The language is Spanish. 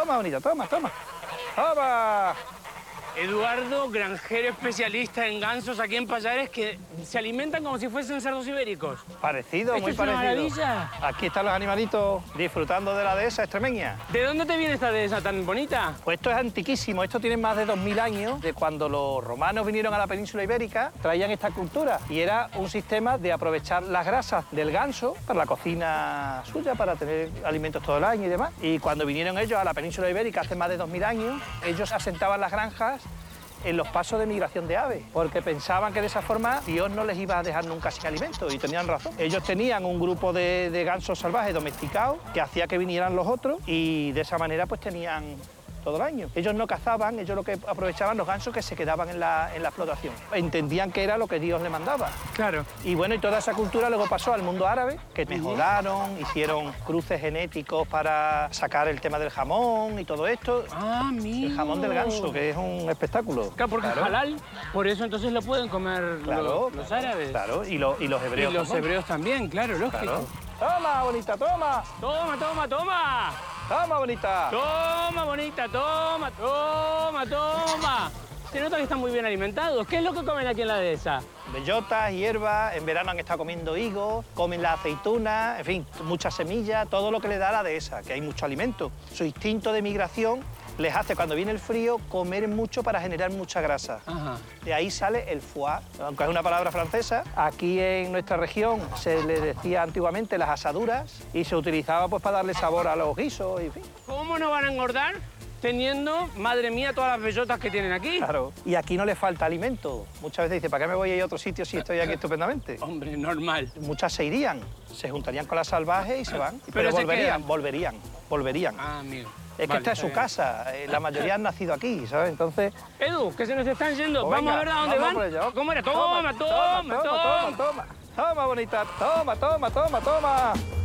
Toma, bonita, toma, toma. Toma. Eduardo, granjero especialista en gansos aquí en Pallares que se alimentan como si fuesen cerdos ibéricos. Parecido, Esto muy es una parecido. maravilla. Aquí están los animalitos disfrutando de la dehesa extremeña. ¿De dónde te viene esta dehesa tan bonita? Pues esto es antiquísimo, esto tiene más de 2000 años, de cuando los romanos vinieron a la península ibérica, traían esta cultura y era un sistema de aprovechar las grasas del ganso para la cocina suya, para tener alimentos todo el año y demás. Y cuando vinieron ellos a la península ibérica hace más de 2000 años, ellos asentaban las granjas en los pasos de migración de aves, porque pensaban que de esa forma Dios no les iba a dejar nunca sin alimento, y tenían razón. Ellos tenían un grupo de gansos salvajes domesticados que hacía que vinieran los otros y de esa manera pues tenían todo el año. Ellos no cazaban, ellos lo que aprovechaban los gansos que se quedaban en la explotación. Entendían que era lo que Dios les mandaba. Claro. Y bueno, y toda esa cultura luego pasó al mundo árabe, que mejoraron, hicieron cruces genéticos para sacar el tema del jamón y todo esto. Ah, amigo. El jamón del ganso, que es un espectáculo. Claro, porque es halal, por eso entonces lo pueden comer Claro, los árabes. Claro, y los hebreos. Y los también. hebreos también, claro, lógico. Claro. Toma, bonita, toma. Toma, toma, toma. Toma, bonita. Toma, bonita, toma, toma, toma. Se nota que están muy bien alimentados. ¿Qué es lo que comen aquí en la dehesa? Bellotas, hierbas, en verano han estado comiendo higos, comen la aceituna, en fin, muchas semillas, todo lo que le da la dehesa, que hay mucho alimento. Su instinto de migración les hace, cuando viene el frío, comer mucho para generar mucha grasa. Ajá. De ahí sale el foie, aunque es una palabra francesa. Aquí en nuestra región se le decía antiguamente las asaduras y se utilizaba pues para darle sabor a los guisos, y en fin. ¿Cómo no van a engordar teniendo, madre mía, todas las bellotas que tienen aquí? Claro. Y aquí no le falta alimento. Muchas veces dice, ¿para qué me voy a ir a otro sitio si estoy aquí estupendamente? Hombre, normal. Muchas se irían, se juntarían con las salvajes y se van. Pero se quedan. volverían. Ah, amigo. Es que esta es su casa, la mayoría han nacido aquí, ¿sabes? Entonces... Edu, que se nos están yendo. Pues Vamos venga, a ver a dónde vamos van. por ello. ¿Cómo era? Toma, toma, toma. Toma, bonita, toma, toma, toma.